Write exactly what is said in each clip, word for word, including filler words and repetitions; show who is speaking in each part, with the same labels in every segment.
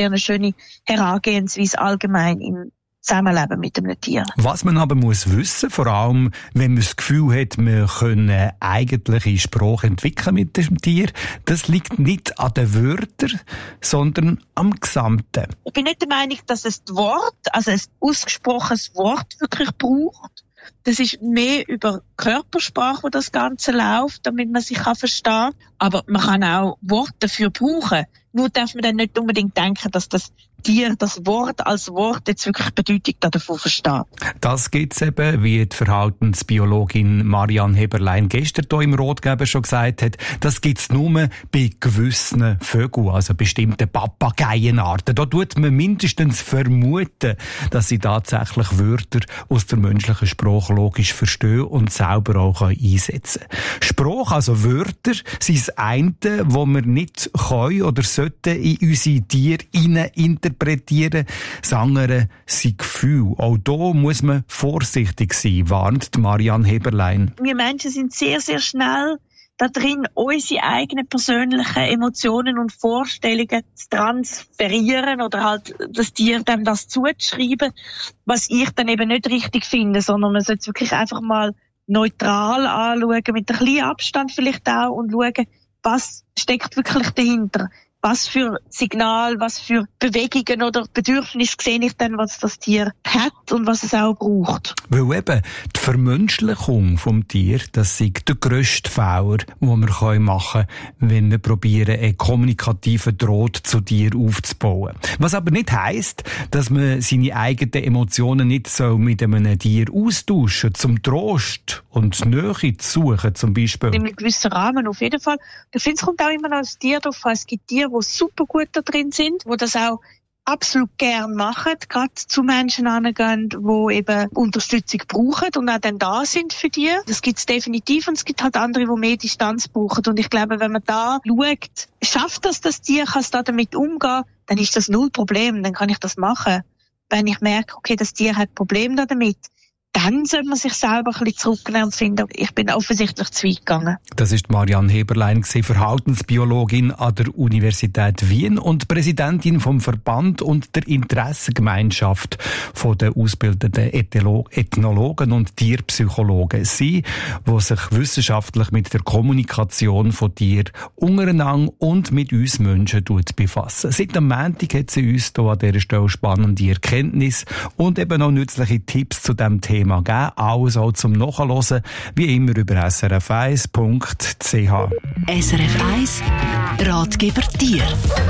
Speaker 1: sehr eine schöne Herangehensweise allgemein im Zusammenleben mit einem Tier.
Speaker 2: Was man aber muss wissen, vor allem, wenn man das Gefühl hat, man könne eigentliche Sprache entwickeln mit dem Tier, das liegt nicht an den Wörtern, sondern am Gesamten.
Speaker 1: Ich bin nicht der Meinung, dass es das Wort, also ein ausgesprochenes Wort wirklich braucht. Das ist mehr über Körpersprache, wo das Ganze läuft, damit man sich verstehen kann. Aber man kann auch Worte dafür brauchen. Nur darf man dann nicht unbedingt denken, dass das Tier das Wort als Wort jetzt wirklich Bedeutung davon versteht.
Speaker 2: Das gibt's eben, wie die Verhaltensbiologin Marianne Heberlein gestern hier im Rotgeber schon gesagt hat, das gibt's nur bei gewissen Vögeln, also bestimmten Papageienarten. Da tut man mindestens vermuten, dass sie tatsächlich Wörter aus der menschlichen Sprache logisch verstehen und selber auch einsetzen können. Sprache, also Wörter, sind das eine, wo wir nicht können oder sollten in unsere Tiere interpretieren. Das andere sind Gefühle. Auch da muss man vorsichtig sein, warnt Marianne Heberlein.
Speaker 1: Wir Menschen sind sehr, sehr schnell da drin, unsere eigenen persönlichen Emotionen und Vorstellungen zu transferieren oder halt das Tier dem das zuzuschreiben, was ich dann eben nicht richtig finde, sondern man sollte es wirklich einfach mal neutral anschauen, mit ein bisschen Abstand vielleicht auch und schauen, was steckt wirklich dahinter. Was für Signal, was für Bewegungen oder Bedürfnisse sehe ich dann, was das Tier hat und was es auch braucht.
Speaker 2: Weil eben die Vermenschlichung vom Tier, das ist der grösste Fehler, den wir machen können, wenn wir probieren, einen kommunikativen Draht zu Tier aufzubauen. Was aber nicht heisst, dass man seine eigenen Emotionen nicht so mit einem Tier austauschen, zum Trost und Nähe zu suchen, zum Beispiel.
Speaker 1: In einem gewissen Rahmen auf jeden Fall. Ich finde, es kommt auch immer noch das Tier drauf an. Es gibt Tiere, die super gut da drin sind, die das auch absolut gern machen, gerade zu Menschen angehen, die eben Unterstützung brauchen und auch dann da sind für die. Das gibt es definitiv und es gibt halt andere, die mehr Distanz brauchen. Und ich glaube, wenn man da schaut, schafft das das Tier, kann es da damit umgehen, dann ist das null Problem, dann kann ich das machen. Wenn ich merke, okay, das Tier hat Probleme damit, dann sollte man sich selber ein bisschen zurücknehmen und finden, ich bin offensichtlich zu weit gegangen.
Speaker 2: Das ist Marianne Heberlein, Verhaltensbiologin an der Universität Wien und Präsidentin vom Verband und der Interessengemeinschaft von der ausgebildeten Ethnologen und Tierpsychologen. Sie, die sich wissenschaftlich mit der Kommunikation von Tieren untereinander und mit uns Menschen befassen. Seit am Montag hat sie uns hier an dieser Stelle spannende Erkenntnisse und eben auch nützliche Tipps zu diesem Thema gegeben. Alles auch zum Nachhören, wie immer über s r f eins punkt c h.
Speaker 3: S R F eins Ratgeber Tier.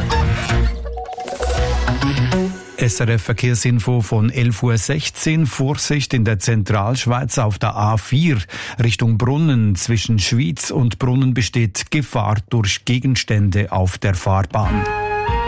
Speaker 2: S R F Verkehrsinfo von elf Uhr sechzehn. Vorsicht in der Zentralschweiz auf der A vier Richtung Brunnen. Zwischen Schwyz und Brunnen besteht Gefahr durch Gegenstände auf der Fahrbahn.